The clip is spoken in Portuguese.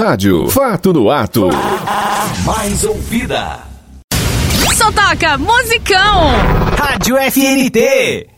rádio. Fato no ato. Mais ouvida. Só toca musicão. Rádio FNT.